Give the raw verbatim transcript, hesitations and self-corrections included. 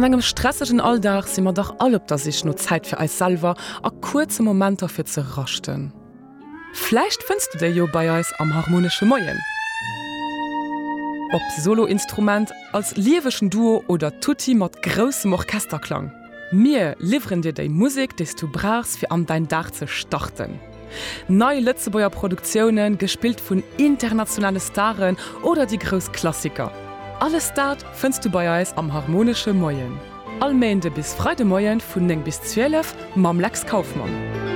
An engem stressigen Alldach si immer doch all op der sich nur Zeit für eis Salver a kurze Momente fir ze rachten. Fleicht findst du der jo bei eis am harmonische Moien. Ob Soloinstrument als lieweschen Duo oder Tutti mat großem Orchesterklang. Mir livren dir dei Musik, des du brauchst fir an dein Dach zu starten. Neue Lützebauer Produktionen gespielt vun internationale Starren oder die Großklassiker. Alles dat findst du bei eis am harmonische Moien. Allmende bis Freude Moien vun eng bis zwölf mam Lex Kaufmann.